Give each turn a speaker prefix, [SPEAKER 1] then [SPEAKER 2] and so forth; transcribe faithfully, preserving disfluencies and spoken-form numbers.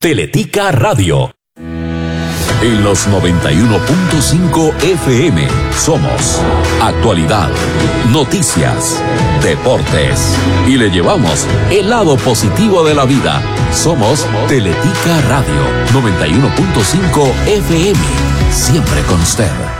[SPEAKER 1] Teletica Radio. En los noventa y uno punto cinco F M somos actualidad, noticias, deportes y le llevamos el lado positivo de la vida. Somos Teletica Radio noventa y uno punto cinco F M, siempre con usted.